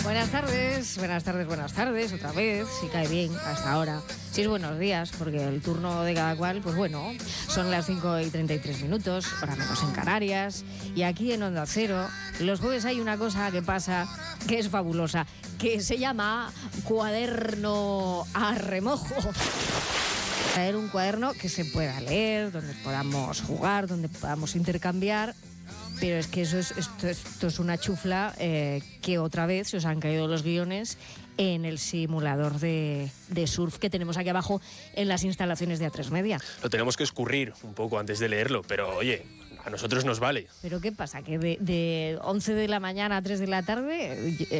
Buenas tardes, otra vez, si cae bien, hasta ahora. Sí, es buenos días, porque el turno de cada cual, pues bueno, son las 5:33, hora menos en Canarias, y aquí en Onda Cero, los jueves hay una cosa que pasa que es fabulosa, que se llama cuaderno a remojo. Traer un cuaderno que se pueda leer, donde podamos jugar, donde podamos intercambiar. Pero es que esto es una chufla que otra vez se os han caído los guiones en el simulador de surf que tenemos aquí abajo en las instalaciones de A3 Media. Lo tenemos que escurrir un poco antes de leerlo, pero oye, a nosotros nos vale. ¿Pero qué pasa? ¿Que de 11 de la mañana a 3 de la tarde